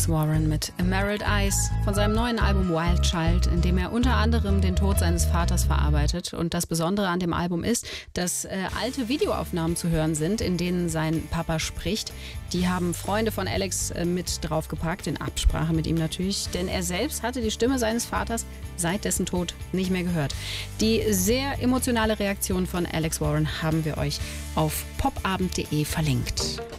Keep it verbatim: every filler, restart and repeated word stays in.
Alex Warren mit Emerald Eyes von seinem neuen Album Wild Child, in dem er unter anderem den Tod seines Vaters verarbeitet. Und das Besondere an dem Album ist, dass äh, alte Videoaufnahmen zu hören sind, in denen sein Papa spricht. Die haben Freunde von Alex äh, mit draufgepackt, in Absprache mit ihm natürlich, denn er selbst hatte die Stimme seines Vaters seit dessen Tod nicht mehr gehört. Die sehr emotionale Reaktion von Alex Warren haben wir euch auf popabend punkt de verlinkt.